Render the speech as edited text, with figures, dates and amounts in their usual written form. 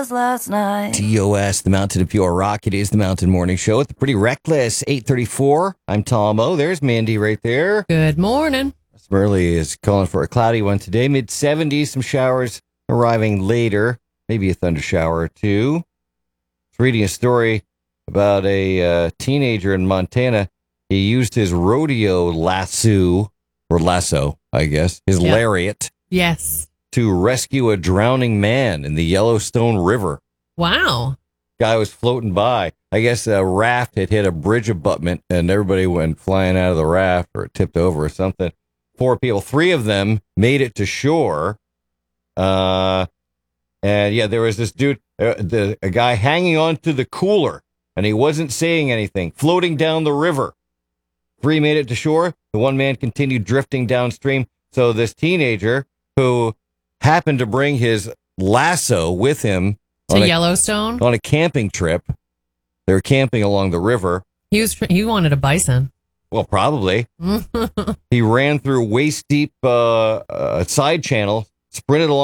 last night. TOS, the Mountain of Pure Rock. It is the Mountain Morning Show at the Pretty Reckless 8:34. I'm Tom O. There's Mandy right there. Good morning. Smurley is calling for a cloudy one today. Mid-70s, some showers arriving later. Maybe a thunder shower or two. I was reading a story about a teenager in Montana. He used his rodeo lasso, I guess, his lariat, Yes. to rescue a drowning man in the Yellowstone River. Wow. Guy was floating by. I guess a raft had hit a bridge abutment and everybody went flying out of the raft, or it tipped over or something. 4 people, 3 of them made it to shore. And yeah, there was this dude, a guy hanging onto the cooler, and he wasn't saying anything, floating down the river. 3 made it to shore. The one man continued drifting downstream. So this teenager, who happened to bring his lasso with him To Yellowstone? on a camping trip. They were camping along the river. He wanted a bison. Well, probably. He ran through waist deep side channel, sprinted along